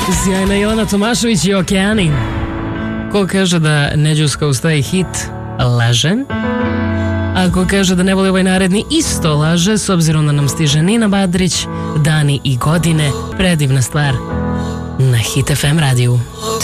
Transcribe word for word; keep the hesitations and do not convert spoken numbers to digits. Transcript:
Sjajna Jelena Tomašević i Okeani. Ko kaže da Neđuska ustaje hit, laže. A ko kaže da ne voli ovaj naredni, isto laže, s obzirom da nam stiže Nina Badrić, Dani i godine, predivna stvar na Hit ef em radiju.